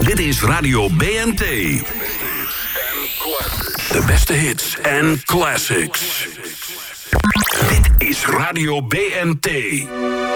Dit is Radio BNT. De beste hits en classics. Dit is Radio BNT.